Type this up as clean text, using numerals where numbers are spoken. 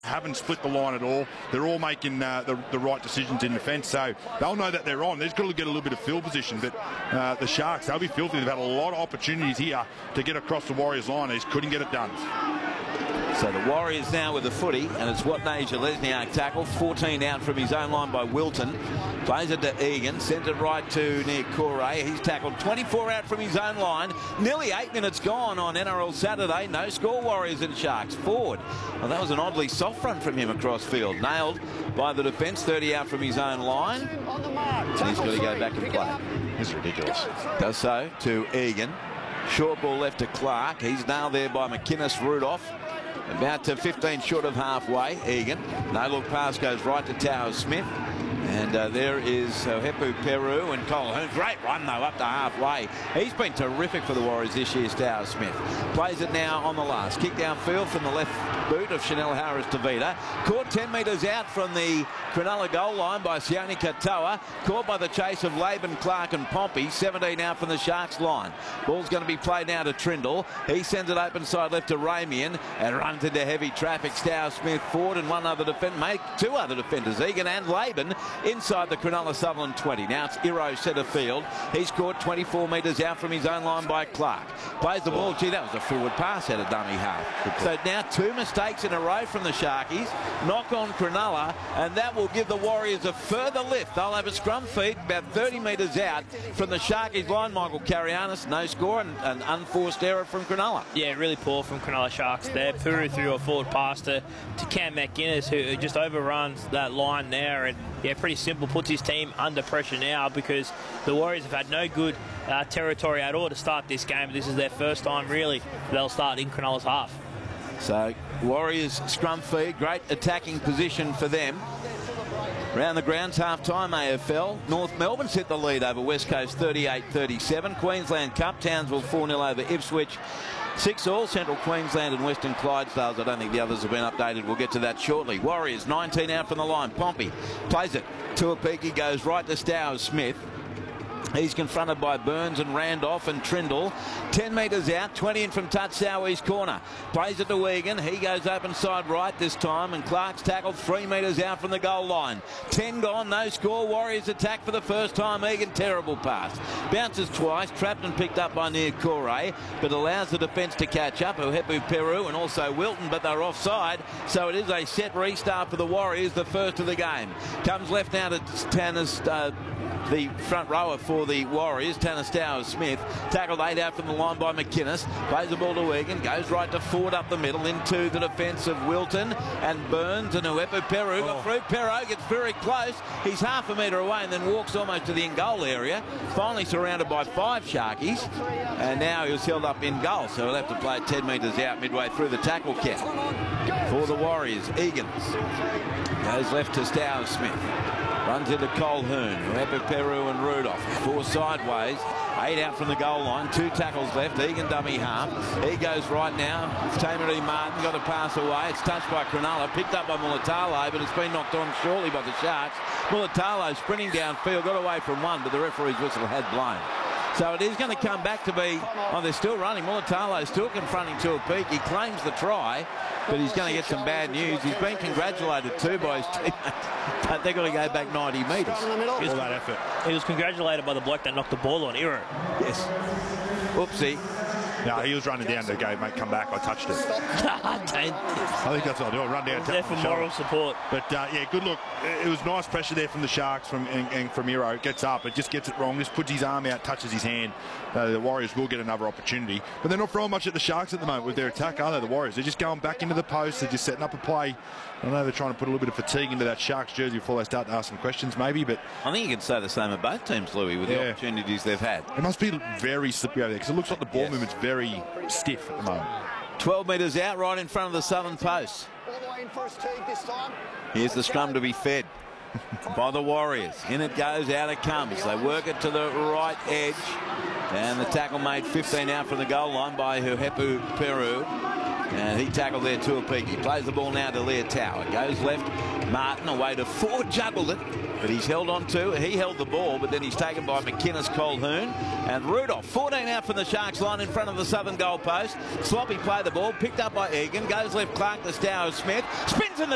haven't split the line at all. They're all making the right decisions in defence, so they'll know that they're on. They've got to get a little bit of field position, but the Sharks, they'll be filthy. They've had a lot of opportunities here to get across the Warriors line. They just couldn't get it done. So the Warriors now with the footy, and it's Watney Lesniak tackle. 14 out from his own line by Wilton. Plays it to Egan, sends it right to near Corey. He's tackled 24 out from his own line. Nearly 8 minutes gone on NRL Saturday. No score, Warriors and Sharks. Forward. Well, that was an oddly soft run from him across field. Nailed by the defence, 30 out from his own line. And he's got to go back and play. It's ridiculous. Does so to Egan. Short ball left to Clark. He's nailed there by McInnes. Rudolph. About to 15 short of halfway. Egan. No look pass goes right to Towers Smith. And there is Hepu Peru and Colhoun. Great run, though, up to halfway. He's been terrific for the Warriors this year, Towers Smith. Plays it now on the last. Kick downfield from the left boot of Chanel Harris-Tavita. Caught 10 metres out from the Cronulla goal line by Sione Katoa. Caught by the chase of Laban, Clark and Pompey. 17 out from the Sharks line. Ball's going to be played now to Trindle. He sends it open side left to Ramian and runs into heavy traffic. Towers Smith forward and one other defender. Mate, two other defenders, Egan and Laban, inside the Cronulla Sutherland 20. Now it's Iro centre field. He's caught 24 metres out from his own line by Clark. Plays the ball. Gee, that was a forward pass out of dummy half. So now 2 mistakes in a row from the Sharkies. Knock on Cronulla, and that will give the Warriors a further lift. They'll have a scrum feed about 30 metres out from the Sharkies line. Michael Carianis, no score, and an unforced error from Cronulla. Yeah, really poor from Cronulla Sharks there. Puru threw a forward pass to Cam McInnes, who just overruns that line there, and yeah, pretty simple, puts his team under pressure now because the Warriors have had no good territory at all to start this game. This is their first time really they'll start in Cronulla's half. So Warriors scrum feed, great attacking position for them. Round the grounds, half-time AFL. North Melbourne's hit the lead over West Coast 38-37. Queensland Cup, Townsville 4-0 over Ipswich. 6-all, Central Queensland and Western Clydesdales. I don't think the others have been updated. We'll get to that shortly. Warriors 19 out from the line. Pompey plays it. Tuapiki goes right to Stowers Smith. He's confronted by Burns and Randolph and Trindle. 10 metres out, 20 in from Tatsawi's corner. Plays it to Egan. He goes open side right this time, and Clark's tackled 3 metres out from the goal line. 10 gone, no score. Warriors attack for the first time. Egan, terrible pass. Bounces twice, trapped and picked up by Near Corey, but allows the defence to catch up. Hepu Peru and also Wilton, but they're offside. So it is a set restart for the Warriors, the first of the game. Comes left now to Tanner's, the front rower for the Warriors, Tanner Stowers Smith. Tackled 8 out from the line by McInnes. Plays the ball to Egan. Goes right to Ford up the middle into the defence of Wilton and Burns and Hepu Peru. Got through. Peru gets very close. He's half a metre away and then walks almost to the in-goal area. Finally surrounded by 5 Sharkies. And now he was held up in goal. So he'll have to play 10 metres out midway through the tackle count. For the Warriors, Egan goes left to Stowers Smith. Runs into Colhoun, Hepu Peru and Rudolph. 4 sideways, 8 out from the goal line. 2 tackles left. Egan dummy half. He goes right now. Tamari Martin got a pass away. It's touched by Cronulla. Picked up by Mulatalo, but it's been knocked on shortly by the Sharks. Mulatalo sprinting downfield. Got away from one, but the referee's whistle had blown. So it is going to come back to be, oh, they're still running. Mulatalo still confronting Tuapiki. He claims the try, but he's going to get some bad news. He's been congratulated too by his teammates, but they've got to go back 90 metres. All that effort. He was congratulated by the bloke that knocked the ball on, Iro. Yes. Oopsie. No, he was running down to go, mate, come back. I touched it. I think that's what I'll do. I'll run down. There for moral support. But, yeah, good look. It was nice pressure there from the Sharks and from Iro. Gets up, but just gets it wrong. Just puts his arm out, touches his hand. The Warriors will get another opportunity. But they're not throwing much at the Sharks at the moment with their attack, are they, the Warriors? They're just going back into the post. They're just setting up a play. I know they're trying to put a little bit of fatigue into that Sharks jersey before they start to ask some questions, maybe. But I think you can say the same of both teams, Louis, with the opportunities they've had. It must be very slippery over there because it looks like the ball movement's very stiff at the moment. 12 metres out, right in front of the southern post. Here's the scrum to be fed by the Warriors. In it goes, out it comes. They work it to the right edge. And the tackle made 15 out from the goal line by Hepu Peru. And he tackled there Tuapiki. Plays the ball now to Lear Tower. Goes left. Martin away to Ford. Juggled it. But he's held on to. He held the ball, but then he's taken by McInnes, Colhoun, and Rudolph. 14 out from the Sharks line in front of the southern goal post. Sloppy play the ball. Picked up by Egan. Goes left Clark to Stowers Smith. Spins in the